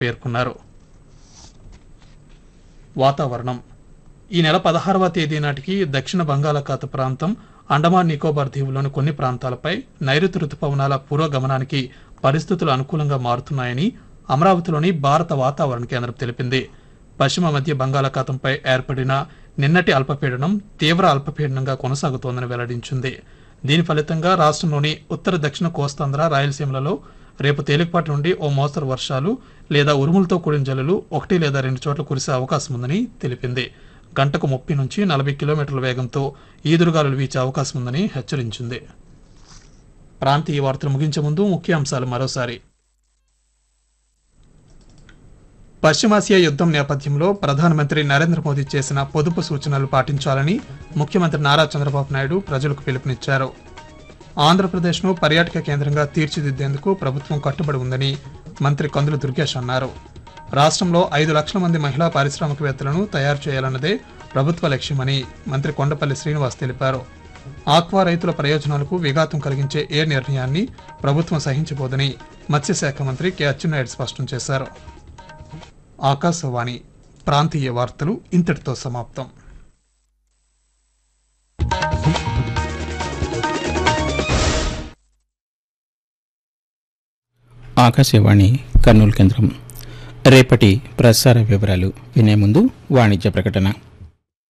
పేర్కొన్నారు. వాతావరణం. ఈ నెల 16వ తేదీ నాటికి దక్షిణ బంగాళాఖాత ప్రాంతం, అండమాన్ నికోబార్ దీవుల్లోని కొన్ని ప్రాంతాలపై నైరుతి రుతుపవనాల పురోగమనానికి పరిస్థితులు అనుకూలంగా మారుతున్నాయని అమరావతిలోని భారత వాతావరణ కేంద్రం తెలిపింది. పశ్చిమ మధ్య బంగాళాఖాతంపై ఏర్పడిన నిన్నటి అల్పపీడనం తీవ్ర అల్పపీడనంగా కొనసాగుతోందని వెల్లడించింది. దీని ఫలితంగా రాష్ట్రంలోని ఉత్తర దక్షిణ కోస్తాంధ్ర, రాయలసీమలలో రేపు తేలికపాటి నుండి ఓ మోస్తరు వర్షాలు లేదా ఉరుములతో కూడిన జల్లులు 1 లేదా 2 చోట్ల కురిసే అవకాశం ఉందని తెలిపింది. గంటకు 30 నుంచి 40 కిలోమీటర్ల వేగంతో ఈదురుగాలులు వీచే అవకాశం ఉందని హెచ్చరించింది. ప్రాంతీయ వార్తలు ముగించే ముందు ముఖ్యాంశాలు మరోసారి. పశ్చిమాసియా యుద్ధం నేపథ్యంలో ప్రధానమంత్రి నరేంద్ర మోదీ చేసిన పొదుపు సూచనలు పాటించాలని ముఖ్యమంత్రి నారా చంద్రబాబు నాయుడు ప్రజలకు పిలుపునిచ్చారు. ఆంధ్రప్రదేశ్ను పర్యాటక కేంద్రంగా తీర్చిదిద్దేందుకు ప్రభుత్వం కట్టుబడి ఉందని మంత్రి కందుల దుర్గేష్ అన్నారు. రాష్ట్రంలో 5 లక్షల మంది మహిళా పారిశ్రామికవేత్తలను తయారు చేయాలన్నదే ప్రభుత్వ లక్ష్యమని మంత్రి కొండపల్లి శ్రీనివాస్ తెలిపారు. ఆక్వా రైతుల ప్రయోజనాలకు విఘాతం కలిగించే ఏ నిర్ణయాన్ని ప్రభుత్వం సహించబోదని మత్స్యశాఖ మంత్రి కె అచ్చెన్నాయుడు స్పష్టం చేశారు. ఆకాశవాణి ప్రాంతీయ వార్తలు ఇంతటితో సమాప్తం. ఆకాశవాణి కర్నూలు కేంద్రం. రేపటి ప్రసార వివరాలు వినే ముందు వాణిజ్య ప్రకటన.